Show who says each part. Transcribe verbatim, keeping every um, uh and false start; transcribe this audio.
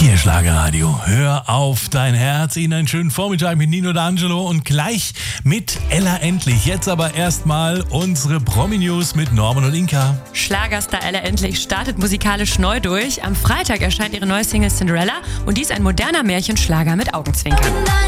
Speaker 1: Hier Schlagerradio, hör auf dein Herz. Ihnen einen schönen Vormittag mit Nino D'Angelo und gleich mit Ella Endlich. Jetzt aber erstmal unsere Promi-News mit Norman und Inka.
Speaker 2: Schlagerstar Ella Endlich startet musikalisch neu durch. Am Freitag erscheint ihre neue Single Cinderella und dies ein moderner Märchenschlager mit Augenzwinkern.